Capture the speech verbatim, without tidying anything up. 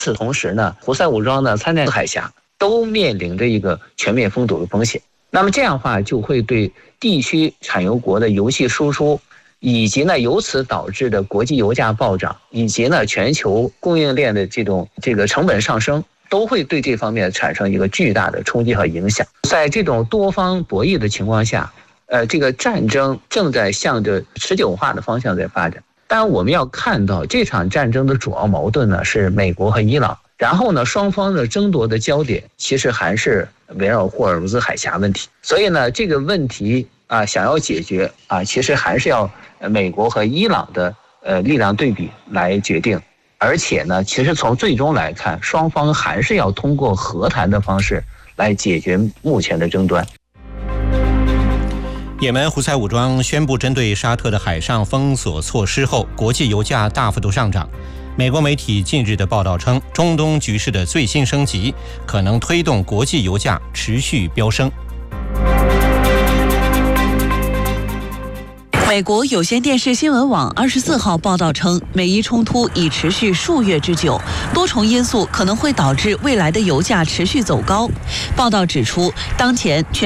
此同时呢，胡塞武装呢参战海峡都面临着一个全面封堵的风险。那么这样的话，就会对地区产油国的油气输出，以及呢由此导致的国际油价暴涨，以及呢全球供应链的这种这个成本上升，都会对这方面产生一个巨大的冲击和影响。在这种多方博弈的情况下，呃，这个战争正在向着持久化的方向在发展。当然，我们要看到这场战争的主要矛盾呢是美国和伊朗，然后呢，双方的争夺的焦点其实还是围绕霍尔木兹海峡问题。所以呢，这个问题啊，想要解决啊，其实还是要美国和伊朗的呃力量对比来决定。而且呢，其实从最终来看，双方还是要通过和谈的方式来解决目前的争端。 也门胡塞武装宣布针对沙特的海上封锁措施后，国际油价大幅度上涨。美国媒体近日的报道称，中东局势的最新升级可能推动国际油价持续飙升。 美国有线电视新闻网二十四号报道称，美伊冲突已持续数月之久，多重因素可能会导致未来的油价持续走高。报道指出，当前全